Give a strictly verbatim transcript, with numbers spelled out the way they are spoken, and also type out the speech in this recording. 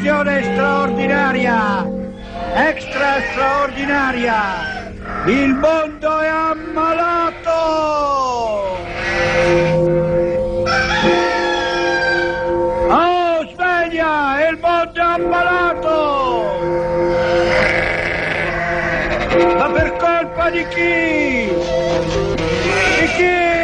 Attenzione straordinaria, extra straordinaria, il mondo è ammalato! Oh, sveglia, il mondo è ammalato! Ma per colpa di chi? Di chi?